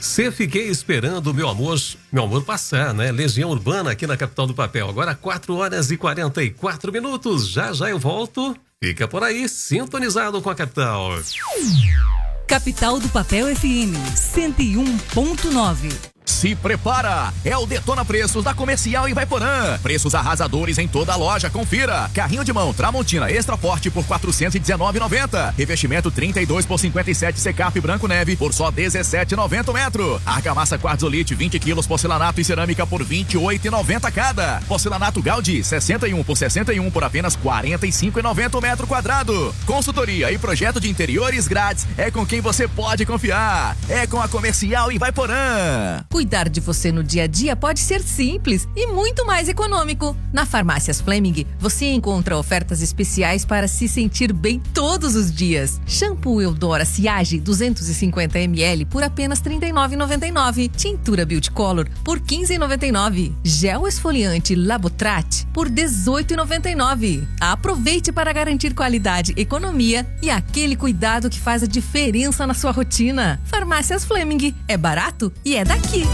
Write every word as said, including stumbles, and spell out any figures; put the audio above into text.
Cê fiquei esperando, meu amor, meu amor passar, né? Legião Urbana aqui na Capital do Papel. Agora quatro horas e quarenta e quatro minutos. Já já eu volto. Fica por aí, sintonizado com a Capital. Capital do Papel F M cento e um ponto nove. Se prepara! É o Detona Preços da Comercial em Ivaiporã. Preços arrasadores em toda a loja, confira. Carrinho de mão Tramontina Extra Forte por quatrocentos e dezenove reais e noventa centavos. Revestimento trinta e dois por cinquenta e sete Secap Branco Neve por só dezessete reais e noventa centavos metro. Argamassa Quartzolite vinte quilos porcelanato e cerâmica por vinte e oito reais e noventa centavos cada. Porcelanato Gaudi sessenta e um por sessenta e um por apenas quarenta e cinco reais e noventa centavos metro quadrado. Consultoria e projeto de interiores grátis é com quem você pode confiar. É com a Comercial em Ivaiporã. Cuidar de você no dia a dia pode ser simples e muito mais econômico. Na Farmácias Fleming, você encontra ofertas especiais para se sentir bem todos os dias. Shampoo Eudora Siage duzentos e cinquenta mililitros por apenas trinta e nove reais e noventa e nove centavos. Tintura Beauty Color por quinze reais e noventa e nove centavos. Gel esfoliante Labotrat por dezoito reais e noventa e nove centavos. Aproveite para garantir qualidade, economia e aquele cuidado que faz a diferença na sua rotina. Farmácias Fleming, é barato e é daqui.